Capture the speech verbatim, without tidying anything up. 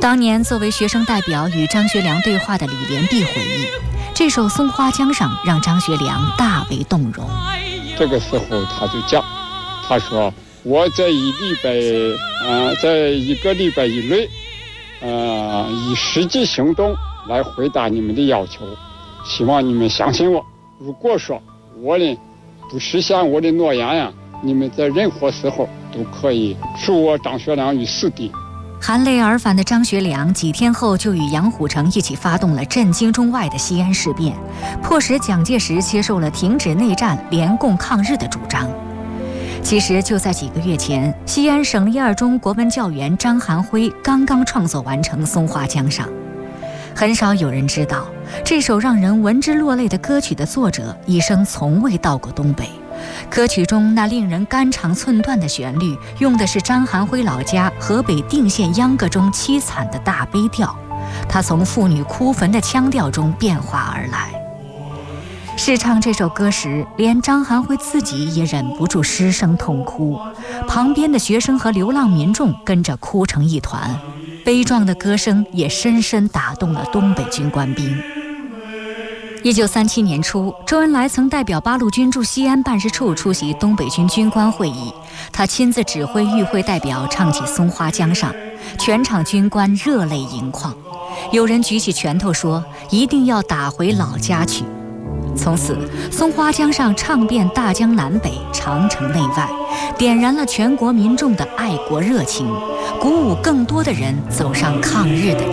当年作为学生代表与张学良对话的李连璧回忆，这首《松花江上》让张学良大为动容。 这个时候他就讲，他说我这一礼拜，呃，在一个礼拜以内，呃，以实际行动来回答你们的要求，希望你们相信我。如果说我呢不实现我的诺言呀，你们在任何时候都可以处我张学良于死地。 含泪而返的张学良几天后就与杨虎城一起发动了震惊中外的西安事变，迫使蒋介石接受了停止内战、联共抗日的主张。其实就在几个月前，西安省立二中国文教员张含辉刚刚创作完成《松花江上》。很少有人知道，这首让人闻之落泪的歌曲的作者一生从未到过东北。歌曲中那令人肝肠寸断的旋律，用的是张含辉老家河北定县秧歌中凄惨的大悲调，它从妇女哭坟的腔调中变化而来。试唱这首歌时，连张含辉自己也忍不住失声痛哭，旁边的学生和流浪民众跟着哭成一团，悲壮的歌声也深深打动了东北军官兵。一九三七年初，周恩来曾代表八路军驻西安办事处出席东北军军官会议，他亲自指挥与会代表唱起《松花江上》，全场军官热泪盈眶，有人举起拳头说一定要打回老家去。从此，松花江上唱遍大江南北、长城内外，点燃了全国民众的爱国热情，鼓舞更多的人走上抗日的